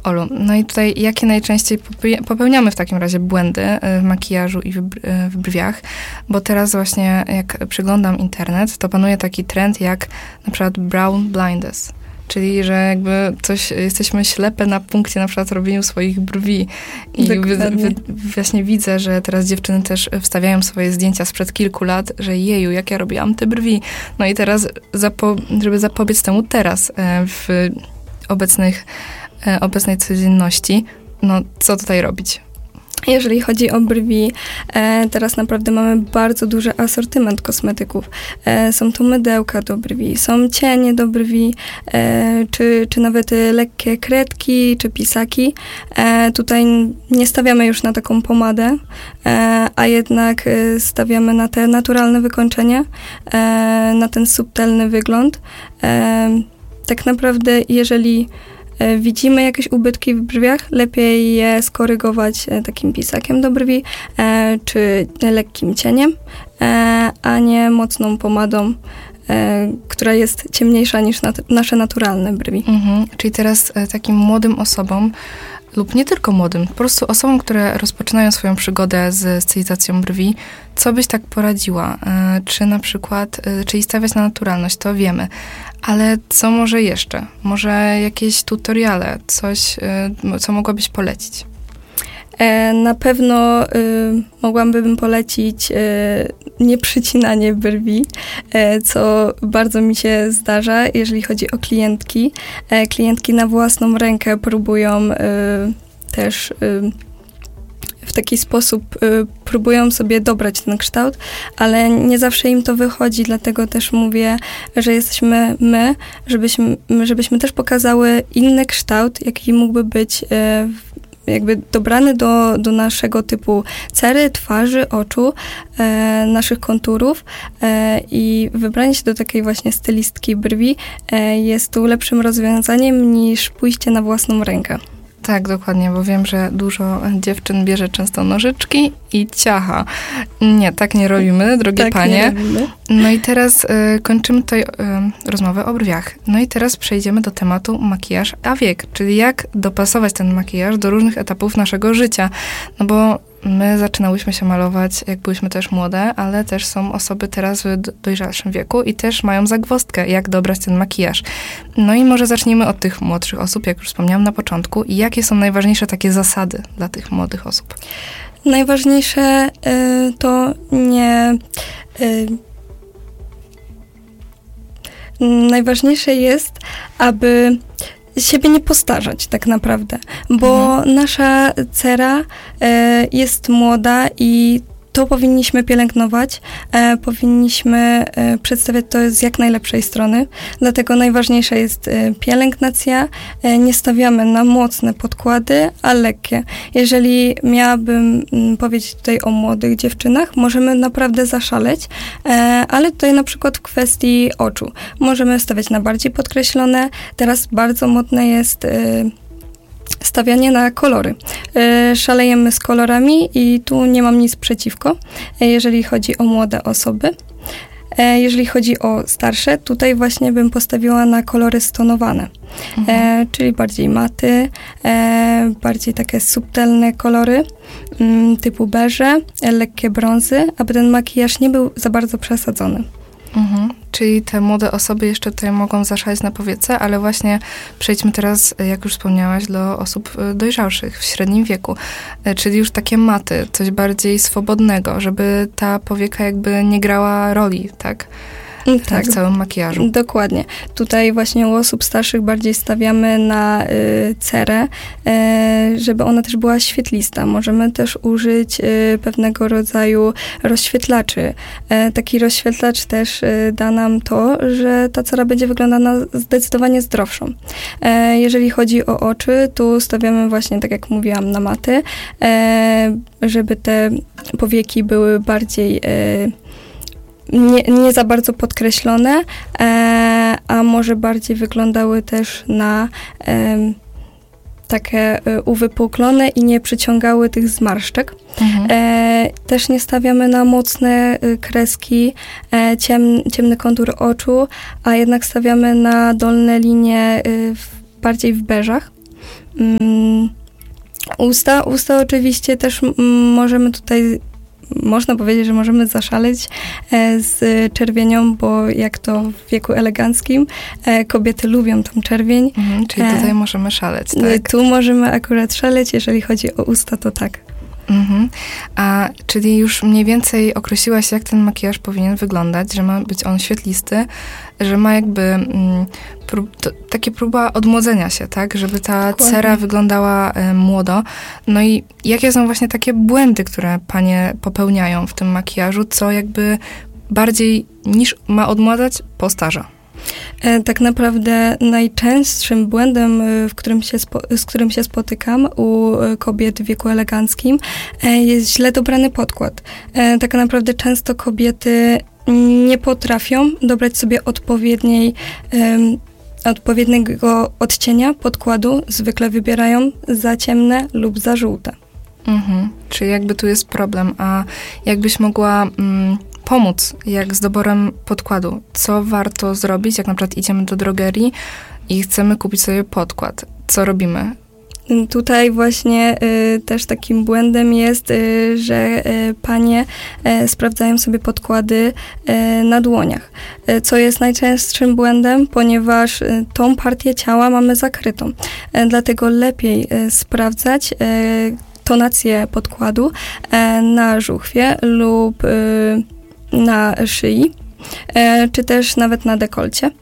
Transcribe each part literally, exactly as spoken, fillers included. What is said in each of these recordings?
Olu, no i tutaj jakie najczęściej popełniamy w takim razie błędy w makijażu i w, w brwiach? Bo teraz właśnie jak przeglądam internet, to panuje taki trend jak na przykład brown blindness. Czyli, że jakby coś, jesteśmy ślepe na punkcie na przykład robieniu swoich brwi. I wy, wy, właśnie widzę, że teraz dziewczyny też wstawiają swoje zdjęcia sprzed kilku lat, że jeju, jak ja robiłam te brwi. No i teraz, zapo, żeby zapobiec temu teraz w obecnych, obecnej codzienności, no co tutaj robić? Jeżeli chodzi o brwi, e, teraz naprawdę mamy bardzo duży asortyment kosmetyków. E, są to mydełka do brwi, są cienie do brwi, e, czy, czy nawet lekkie kredki, czy pisaki. E, tutaj nie stawiamy już na taką pomadę, e, a jednak stawiamy na te naturalne wykończenie, e, na ten subtelny wygląd. E, tak naprawdę, jeżeli widzimy jakieś ubytki w brwiach, lepiej je skorygować takim pisakiem do brwi, e, czy lekkim cieniem, e, a nie mocną pomadą, e, która jest ciemniejsza niż nat- nasze naturalne brwi. Mhm. Czyli teraz e, takim młodym osobom, lub nie tylko młodym, po prostu osobom, które rozpoczynają swoją przygodę z stylizacją brwi, co byś tak poradziła? E, czy na przykład, e, czyli stawiać na naturalność, to wiemy. Ale co może jeszcze? Może jakieś tutoriale, coś, y, co mogłabyś polecić? E, na pewno y, mogłabym polecić y, nieprzycinanie brwi, e, co bardzo mi się zdarza, jeżeli chodzi o klientki. E, klientki na własną rękę próbują y, też... Y, w taki sposób y, próbują sobie dobrać ten kształt, ale nie zawsze im to wychodzi, dlatego też mówię, że jesteśmy my, żebyśmy, żebyśmy też pokazały inny kształt, jaki mógłby być y, jakby dobrany do, do naszego typu cery, twarzy, oczu, e, naszych konturów e, i wybranie się do takiej właśnie stylistki brwi e, jest tu lepszym rozwiązaniem niż pójście na własną rękę. Tak, dokładnie, bo wiem, że dużo dziewczyn bierze często nożyczki i ciacha. Nie, tak nie robimy, drogie tak panie. Nie robimy. No i teraz y, kończymy tutaj y, rozmowę o brwiach. No i teraz przejdziemy do tematu makijaż a wiek, czyli jak dopasować ten makijaż do różnych etapów naszego życia. No bo my zaczynałyśmy się malować, jak byłyśmy też młode, ale też są osoby teraz w dojrzalszym wieku i też mają zagwozdkę, jak dobrać ten makijaż. No i może zacznijmy od tych młodszych osób, jak już wspomniałam na początku. I jakie są najważniejsze takie zasady dla tych młodych osób? Najważniejsze y, to nie... Y, najważniejsze jest, aby siebie nie postarzać tak naprawdę, bo mhm. nasza cera e, jest młoda i to powinniśmy pielęgnować, e, powinniśmy e, przedstawiać to z jak najlepszej strony, dlatego najważniejsza jest e, pielęgnacja, e, nie stawiamy na mocne podkłady, a lekkie. Jeżeli miałabym m, powiedzieć tutaj o młodych dziewczynach, możemy naprawdę zaszaleć, e, ale tutaj na przykład w kwestii oczu możemy stawiać na bardziej podkreślone, teraz bardzo modne jest e, stawianie na kolory. E, szalejemy z kolorami i tu nie mam nic przeciwko, e, jeżeli chodzi o młode osoby. E, jeżeli chodzi o starsze, tutaj właśnie bym postawiła na kolory stonowane, mhm. e, czyli bardziej maty, e, bardziej takie subtelne kolory, m, typu beże, e, lekkie brązy, aby ten makijaż nie był za bardzo przesadzony. Mhm. Czyli te młode osoby jeszcze tutaj mogą zaszaleć na powiece, ale właśnie przejdźmy teraz, jak już wspomniałaś, do osób dojrzałszych, w średnim wieku. Czyli już takie maty, coś bardziej swobodnego, żeby ta powieka jakby nie grała roli, tak? Tak, w całym makijażu. Dokładnie. Tutaj właśnie u osób starszych bardziej stawiamy na y, cerę, y, żeby ona też była świetlista. Możemy też użyć y, pewnego rodzaju rozświetlaczy. Y, taki rozświetlacz też y, da nam to, że ta cera będzie wyglądała na zdecydowanie zdrowszą. Y, jeżeli chodzi o oczy, tu stawiamy właśnie, tak jak mówiłam, na maty, y, żeby te powieki były bardziej y, Nie, nie za bardzo podkreślone, e, a może bardziej wyglądały też na e, takie e, uwypuklone i nie przyciągały tych zmarszczek. Mhm. E, też nie stawiamy na mocne e, kreski, e, ciem, ciemny kontur oczu, a jednak stawiamy na dolne linie e, w, bardziej w beżach. Mm, usta, usta oczywiście też m, możemy tutaj, można powiedzieć, że możemy zaszaleć e, z czerwienią, bo jak to w wieku eleganckim, e, kobiety lubią tą czerwień. Mhm, czyli tutaj e, możemy szaleć, tak? Tu możemy akurat szaleć, jeżeli chodzi o usta, to tak. Mhm. A czyli już mniej więcej określiłaś, jak ten makijaż powinien wyglądać, że ma być on świetlisty, że ma jakby mm, prób, to, takie próba odmłodzenia się, tak? Żeby ta Dokładnie. cera wyglądała e, młodo. No i jakie są właśnie takie błędy, które panie popełniają w tym makijażu, co jakby bardziej niż ma odmładzać, postarza? Tak naprawdę najczęstszym błędem, w którym się spo, z którym się spotykam u kobiet w wieku eleganckim, jest źle dobrany podkład. Tak naprawdę często kobiety nie potrafią dobrać sobie odpowiedniej, um, odpowiedniego odcienia podkładu. Zwykle wybierają za ciemne lub za żółte. Mhm. Czyli jakby tu jest problem. A jakbyś mogła... Mm, pomóc, jak z doborem podkładu. Co warto zrobić, jak na przykład idziemy do drogerii i chcemy kupić sobie podkład? Co robimy? Tutaj właśnie y, też takim błędem jest, y, że y, panie y, sprawdzają sobie podkłady y, na dłoniach, y, co jest najczęstszym błędem, ponieważ y, tą partię ciała mamy zakrytą. Y, dlatego lepiej y, sprawdzać y, tonację podkładu y, na żuchwie lub y, na szyi, e, czy też nawet na dekolcie.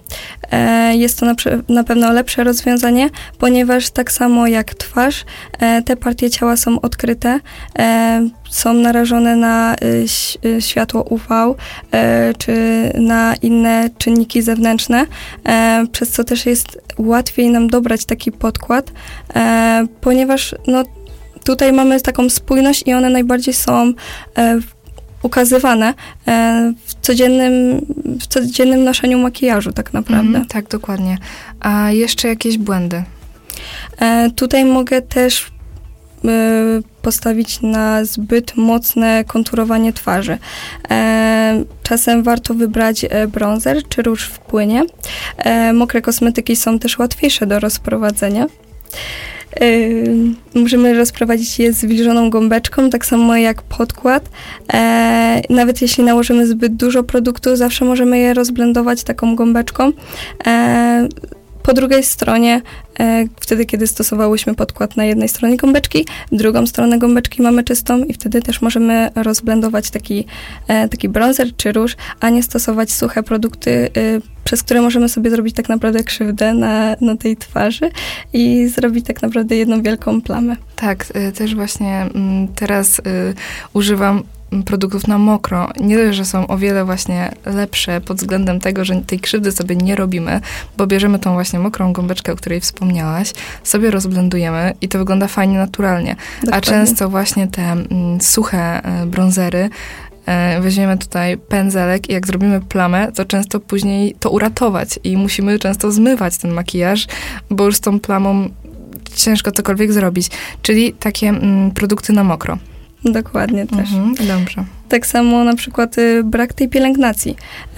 E, jest to na, na pewno lepsze rozwiązanie, ponieważ tak samo jak twarz, e, te partie ciała są odkryte, e, są narażone na e, światło U V, e, czy na inne czynniki zewnętrzne, e, przez co też jest łatwiej nam dobrać taki podkład, e, ponieważ no, tutaj mamy taką spójność i one najbardziej są e, ukazywane e, w codziennym, w codziennym noszeniu makijażu tak naprawdę. Mm, tak, dokładnie. A jeszcze jakieś błędy? E, tutaj mogę też e, postawić na zbyt mocne konturowanie twarzy. E, czasem warto wybrać e, bronzer czy róż w płynie. E, mokre kosmetyki są też łatwiejsze do rozprowadzenia. Yy, możemy rozprowadzić je zwilżoną gąbeczką, tak samo jak podkład. E, nawet jeśli nałożymy zbyt dużo produktu, zawsze możemy je rozblendować taką gąbeczką. E, po drugiej stronie, e, wtedy kiedy stosowałyśmy podkład na jednej stronie gąbeczki, drugą stronę gąbeczki mamy czystą i wtedy też możemy rozblendować taki, e, taki bronzer czy róż, a nie stosować suche produkty, e, przez które możemy sobie zrobić tak naprawdę krzywdę na, na tej twarzy i zrobić tak naprawdę jedną wielką plamę. Tak, y, też właśnie y, teraz y, używam produktów na mokro. Nie dość, że są o wiele właśnie lepsze pod względem tego, że tej krzywdy sobie nie robimy, bo bierzemy tą właśnie mokrą gąbeczkę, o której wspomniałaś, sobie rozblendujemy i to wygląda fajnie, naturalnie. Dokładnie. A często właśnie te mm, suche y, bronzery weźmiemy tutaj pędzelek i jak zrobimy plamę, to często później to uratować i musimy często zmywać ten makijaż, bo już z tą plamą ciężko cokolwiek zrobić. Czyli takie mm, produkty na mokro. Dokładnie też. Mhm, dobrze. Tak samo na przykład y, brak tej pielęgnacji.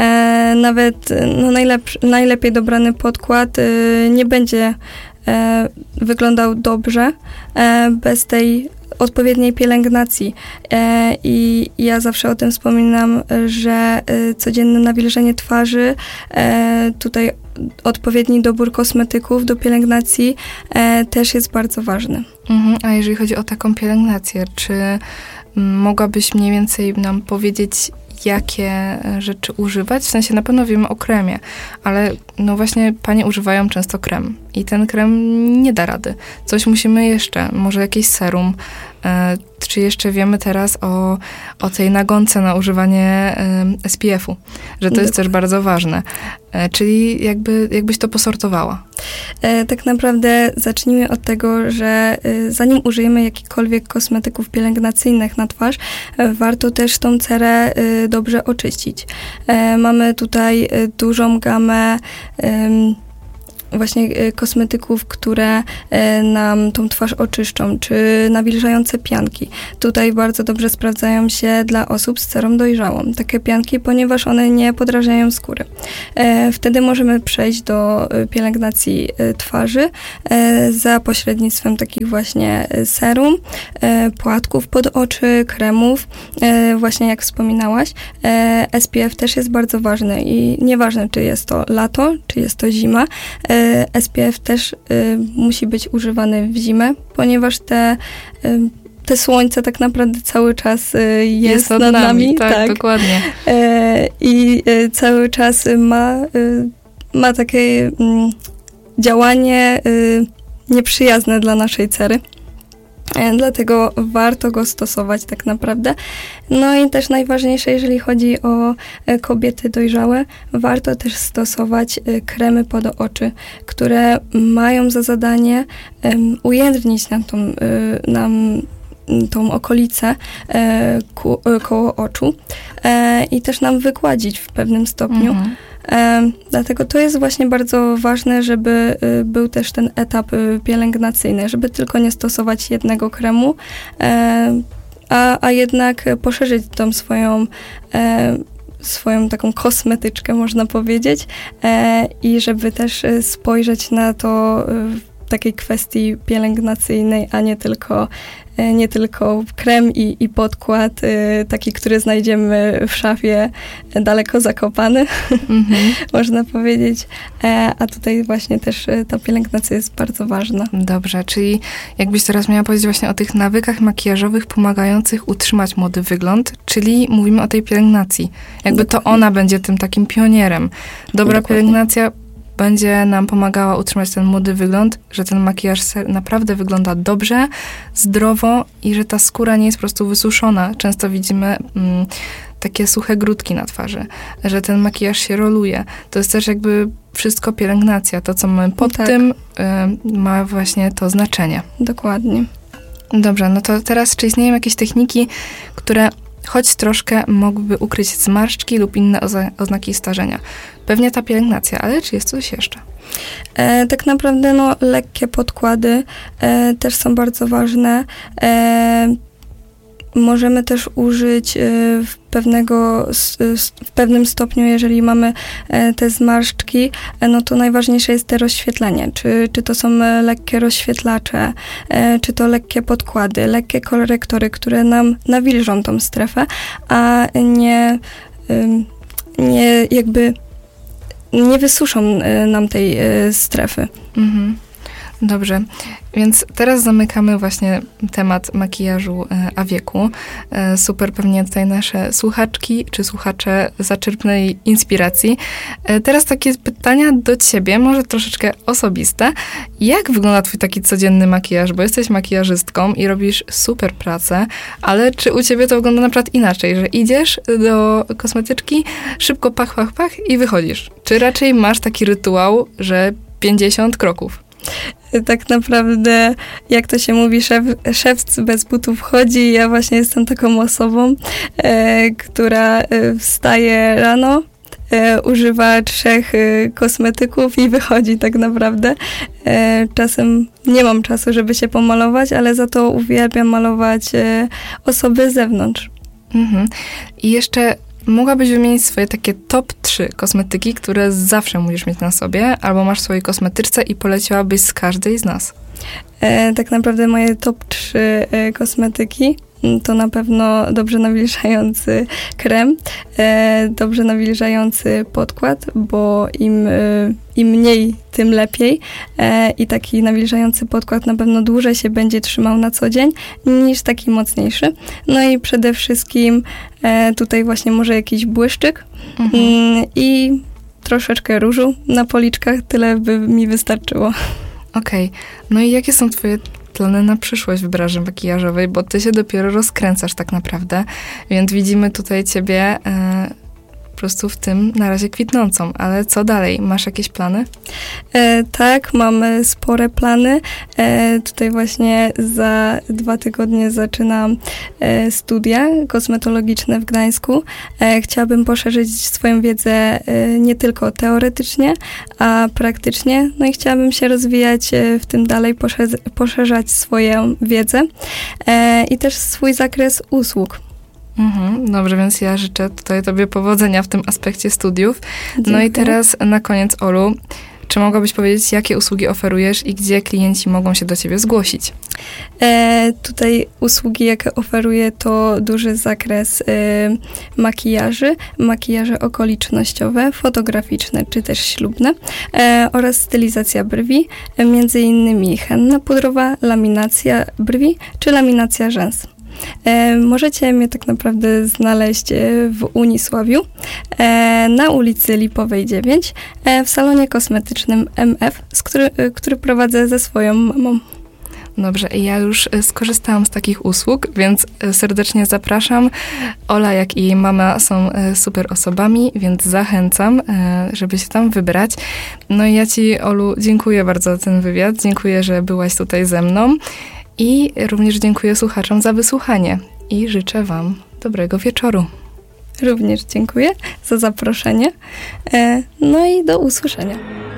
E, nawet no, najlepszy, najlepiej dobrany podkład y, nie będzie e, wyglądał dobrze e, bez tej odpowiedniej pielęgnacji. E, I ja zawsze o tym wspominam, że e, codzienne nawilżenie twarzy, e, tutaj odpowiedni dobór kosmetyków do pielęgnacji e, też jest bardzo ważny. Mhm. A jeżeli chodzi o taką pielęgnację, czy mogłabyś mniej więcej nam powiedzieć, jakie rzeczy używać? W sensie na pewno wiemy o kremie, ale no właśnie panie używają często krem i ten krem nie da rady. Coś musimy jeszcze, może jakieś serum, e, czy jeszcze wiemy teraz o, o tej nagonce na używanie e, S P F u, że to jest też bardzo ważne. E, czyli jakby, jakbyś to posortowała. E, tak naprawdę zacznijmy od tego, że e, zanim użyjemy jakichkolwiek kosmetyków pielęgnacyjnych na twarz, e, warto też tą cerę e, dobrze oczyścić. E, mamy tutaj e, dużą gamę e, właśnie kosmetyków, które nam tą twarz oczyszczą, czy nawilżające pianki. Tutaj bardzo dobrze sprawdzają się dla osób z cerą dojrzałą. Takie pianki, ponieważ one nie podrażniają skóry. Wtedy możemy przejść do pielęgnacji twarzy za pośrednictwem takich właśnie serum, płatków pod oczy, kremów, właśnie jak wspominałaś. S P F też jest bardzo ważny i nieważne, czy jest to lato, czy jest to zima, S P F też musi być używany w zimę, ponieważ te te słońce tak naprawdę cały czas jest, jest nad, nad nami. nami. Tak, tak, dokładnie. I cały czas ma, ma takie działanie nieprzyjazne dla naszej cery. Dlatego warto go stosować tak naprawdę. No i też najważniejsze, jeżeli chodzi o kobiety dojrzałe, warto też stosować kremy pod oczy, które mają za zadanie um, ujędrnić nam tą, nam tą okolicę e, ku, e, koło oczu e, i też nam wygładzić w pewnym stopniu. Mhm. E, dlatego to jest właśnie bardzo ważne, żeby e, był też ten etap e, pielęgnacyjny, żeby tylko nie stosować jednego kremu, e, a, a jednak poszerzyć tą swoją e, swoją taką kosmetyczkę, można powiedzieć, e, i żeby też spojrzeć na to w takiej kwestii pielęgnacyjnej, a nie tylko nie tylko krem i, i podkład, y, taki, który znajdziemy w szafie daleko zakopany, mm-hmm. można powiedzieć. E, a tutaj właśnie też ta pielęgnacja jest bardzo ważna. Dobrze, czyli jakbyś teraz miała powiedzieć właśnie o tych nawykach makijażowych pomagających utrzymać młody wygląd, czyli mówimy o tej pielęgnacji. Jakby Dokładnie. To ona będzie tym takim pionierem. Dobra Dokładnie. Pielęgnacja będzie nam pomagała utrzymać ten młody wygląd, że ten makijaż naprawdę wygląda dobrze, zdrowo i że ta skóra nie jest po prostu wysuszona. Często widzimy mm, takie suche grudki na twarzy, że ten makijaż się roluje. To jest też jakby wszystko pielęgnacja. To, co mamy pod tak. tym, y, ma właśnie to znaczenie. Dokładnie. Dobrze, no to teraz czy istnieją jakieś techniki, które choć troszkę mogłyby ukryć zmarszczki lub inne oza- oznaki starzenia? Pewnie ta pielęgnacja, ale czy jest coś jeszcze? E, tak naprawdę no, lekkie podkłady e, też są bardzo ważne. E, możemy też użyć e, w, pewnego, w pewnym stopniu, jeżeli mamy e, te zmarszczki, e, no to najważniejsze jest te rozświetlenie. Czy, czy to są lekkie rozświetlacze, e, czy to lekkie podkłady, lekkie korektory, które nam nawilżą tą strefę, a nie, e, nie jakby nie wysuszą nam tej strefy. Mhm. Dobrze, więc teraz zamykamy właśnie temat makijażu a wieku. Super, pewnie tutaj nasze słuchaczki czy słuchacze zaczerpnęli inspiracji. Teraz takie pytania do ciebie, może troszeczkę osobiste. Jak wygląda twój taki codzienny makijaż? Bo jesteś makijażystką i robisz super pracę, ale czy u ciebie to wygląda na przykład inaczej, że idziesz do kosmetyczki, szybko pach, pach, pach i wychodzisz? Czy raczej masz taki rytuał, że pięćdziesiąt kroków? Tak naprawdę, jak to się mówi, szef, szewc bez butów chodzi. Ja właśnie jestem taką osobą, e, która wstaje rano, e, używa trzech e, kosmetyków i wychodzi tak naprawdę. E, czasem nie mam czasu, żeby się pomalować, ale za to uwielbiam malować e, osoby z zewnątrz. Mhm. I jeszcze mogłabyś wymienić swoje takie top trzy kosmetyki, które zawsze musisz mieć na sobie, albo masz w swojej kosmetyczce i poleciłabyś z każdej z nas? E, tak naprawdę moje top trzy e, kosmetyki to na pewno dobrze nawilżający krem, e, dobrze nawilżający podkład, bo im, e, im mniej, tym lepiej. E, I taki nawilżający podkład na pewno dłużej się będzie trzymał na co dzień niż taki mocniejszy. No i przede wszystkim e, tutaj właśnie może jakiś błyszczyk mhm. mm, i troszeczkę różu na policzkach, tyle by mi wystarczyło. Okej. Okay. No i jakie są twoje plany na przyszłość w branży makijażowej, bo ty się dopiero rozkręcasz tak naprawdę, więc widzimy tutaj ciebie e, prostu w tym na razie kwitnącą. Ale co dalej? Masz jakieś plany? E, tak, mamy spore plany. E, tutaj właśnie za dwa tygodnie zaczynam e, studia kosmetologiczne w Gdańsku. E, chciałabym poszerzyć swoją wiedzę e, nie tylko teoretycznie, a praktycznie. No i chciałabym się rozwijać e, w tym dalej, poszerz- poszerzać swoją wiedzę e, i też swój zakres usług. Mhm, dobrze, więc ja życzę tutaj tobie powodzenia w tym aspekcie studiów. Dziękuję. No i teraz na koniec, Olu, czy mogłabyś powiedzieć, jakie usługi oferujesz i gdzie klienci mogą się do ciebie zgłosić? E, tutaj usługi, jakie oferuję, to duży zakres e, makijaży, makijaże okolicznościowe, fotograficzne czy też ślubne e, oraz stylizacja brwi, e, między innymi henna pudrowa, laminacja brwi czy laminacja rzęs. E, możecie mnie tak naprawdę znaleźć e, w Unisławiu e, na ulicy Lipowej dziewięć e, w salonie kosmetycznym M F, z który, e, który prowadzę ze swoją mamą. Dobrze, ja już skorzystałam z takich usług, więc serdecznie zapraszam. Ola, jak i jej mama są super osobami, więc zachęcam, żeby się tam wybrać. No i ja ci, Olu, dziękuję bardzo za ten wywiad. Dziękuję, że byłaś tutaj ze mną. I również dziękuję słuchaczom za wysłuchanie i życzę wam dobrego wieczoru. Również dziękuję za zaproszenie. No i do usłyszenia.